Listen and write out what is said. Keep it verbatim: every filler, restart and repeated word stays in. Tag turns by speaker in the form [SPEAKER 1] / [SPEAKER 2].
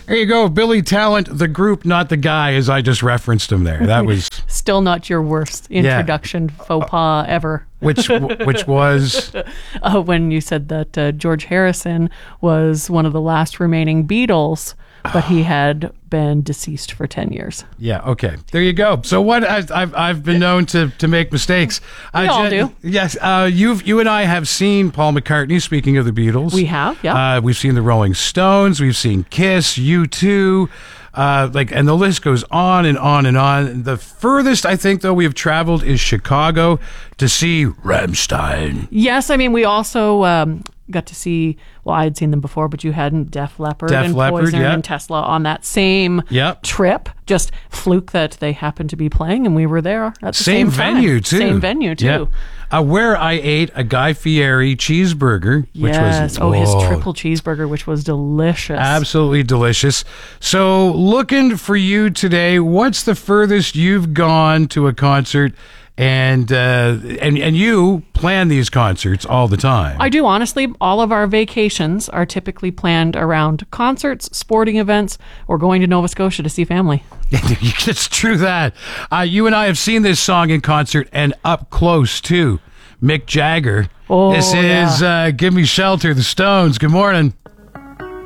[SPEAKER 1] There you go, Billy Talent, the group, not the guy, as I just referenced him there. That was
[SPEAKER 2] still not your worst introduction yeah. faux pas ever.
[SPEAKER 1] Which which was
[SPEAKER 2] uh, when you said that uh, George Harrison was one of the last remaining Beatles, but he had been deceased for ten years.
[SPEAKER 1] Yeah, okay. There you go. So what I've I've, I've been known to, to make mistakes.
[SPEAKER 2] We uh, all do.
[SPEAKER 1] Yes, uh, you've you and I have seen Paul McCartney, speaking of the Beatles.
[SPEAKER 2] We have, yeah.
[SPEAKER 1] Uh, we've seen the Rolling Stones, we've seen Kiss, U two, uh, like, and the list goes on and on and on. The furthest I think though we have traveled is Chicago to see Rammstein.
[SPEAKER 2] Yes, I mean we also um, got to see, well, I had seen them before, but you hadn't, Def Leppard
[SPEAKER 1] Def
[SPEAKER 2] and
[SPEAKER 1] Leppard,
[SPEAKER 2] Poison
[SPEAKER 1] yeah.
[SPEAKER 2] and Tesla on that same
[SPEAKER 1] yep.
[SPEAKER 2] trip. Just fluke that they happened to be playing and we were there at the same,
[SPEAKER 1] same venue
[SPEAKER 2] time.
[SPEAKER 1] too.
[SPEAKER 2] Same venue too.
[SPEAKER 1] Yeah. Uh, where I ate a Guy Fieri cheeseburger, which
[SPEAKER 2] yes.
[SPEAKER 1] was
[SPEAKER 2] oh, his
[SPEAKER 1] oh,
[SPEAKER 2] triple cheeseburger, which was delicious.
[SPEAKER 1] Absolutely delicious. So, looking for you today, what's the furthest you've gone to a concert? And uh, and and you plan these concerts all the time.
[SPEAKER 2] I do, honestly. All of our vacations are typically planned around concerts, sporting events, or going to Nova Scotia to see family.
[SPEAKER 1] It's true that. Uh, you and I have seen this song in concert and up close too. Mick Jagger.
[SPEAKER 2] Oh,
[SPEAKER 1] this is
[SPEAKER 2] yeah.
[SPEAKER 1] uh, Give Me Shelter, the Stones. Good morning.